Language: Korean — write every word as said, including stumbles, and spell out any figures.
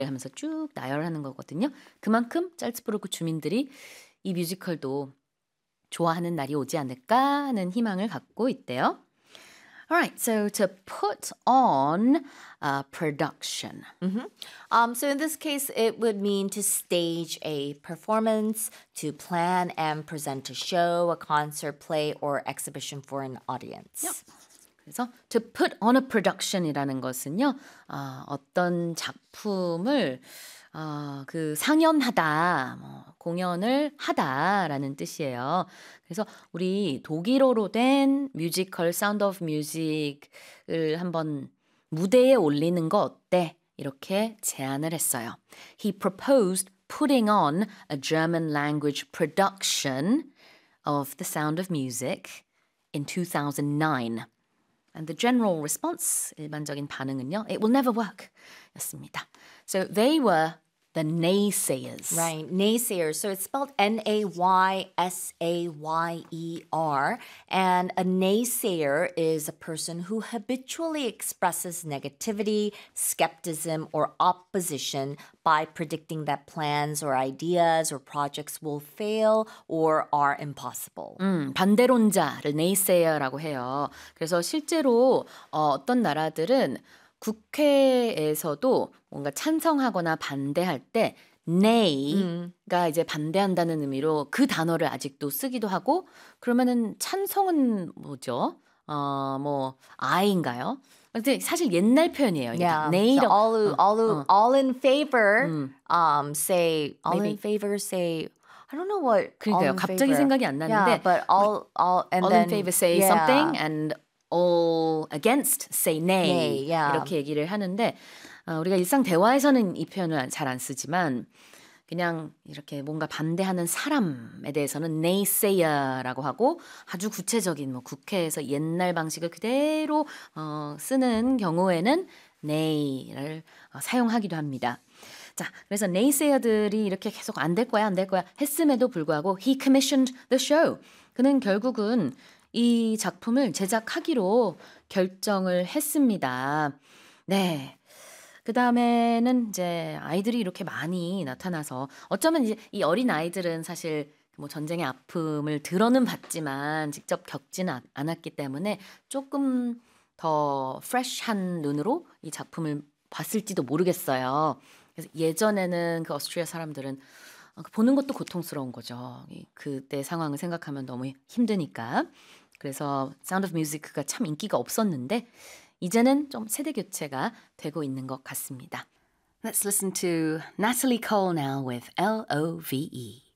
하면서 쭉 나열하는 거거든요. 그만큼 짤츠부르크 주민들이 이 뮤지컬도 좋아하는 날이 오지 않을까 하는 희망을 갖고 있대요. Alright, so to put on a production. Mm-hmm. Um, so in this case, it would mean to stage a performance, to plan and present a show, a concert, play, or exhibition for an audience. Yep. 그래서 to put on a production이라는 것은요, 어, 어떤 작품을 어, 그 상연하다, 뭐, 공연을 하다라는 뜻이에요. 그래서 우리 독일어로 된 뮤지컬 Sound of Music을 한번 무대에 올리는 거 어때? 이렇게 제안을 했어요. He proposed putting on a German language production of The Sound of Music in two thousand nine. And the general response, 일반적인 반응은요, it will never work 였습니다. So they were the naysayers. Right, naysayers. So it's spelled N A Y S A Y E R. And a naysayer is a person who habitually expresses negativity, skepticism, or opposition by predicting that plans or ideas or projects will fail or are impossible. 음, 반대론자를 naysayer라고 해요. 그래서 실제로 어, 어떤 나라들은 국회에서도 뭔가 찬성하거나 반대할 때 nay가 음. 이제 반대한다는 의미로 그 단어를 아직도 쓰기도 하고 그러면은 찬성은 뭐죠? 어, 뭐 I인가요? 근데 사실 옛날 표현이에요. Yeah. nay So all, 어, all, 어. all in favor, 음. um, say, all Maybe. in favor, say, I don't know what. 그러니까요. all in 갑자기 favor. 생각이 안 나는데. Yeah, but all, all, and all then, in favor say yeah. something and all against say nay. nay yeah. 이렇게 얘기를 하는데 어, 우리가 일상 대화에서는 이 표현을 잘 안 쓰지만 그냥 이렇게 뭔가 반대하는 사람에 대해서는 naysayer라고 하고 아주 구체적인 뭐 국회에서 옛날 방식을 그대로 어, 쓰는 경우에는 nay를 어, 사용하기도 합니다. 자, 그래서 naysayer들이 이렇게 계속 안 될 거야, 안 될 거야 했음에도 불구하고 he commissioned the show. 그는 결국은 이 작품을 제작하기로 결정을 했습니다. 네. 그 다음에는 이제 아이들이 이렇게 많이 나타나서 어쩌면 이제 이 어린 아이들은 사실 뭐 전쟁의 아픔을 들어는 봤지만 직접 겪지는 않았기 때문에 조금 더 프레시한 눈으로 이 작품을 봤을지도 모르겠어요. 그래서 예전에는 그 오스트리아 사람들은 보는 것도 고통스러운 거죠. 그때 상황을 생각하면 너무 힘드니까. 그래서 Sound of Music가 참 인기가 없었는데 이제는 좀 세대 교체가 되고 있는 것 같습니다. Let's listen to Natalie Cole now with L O V E.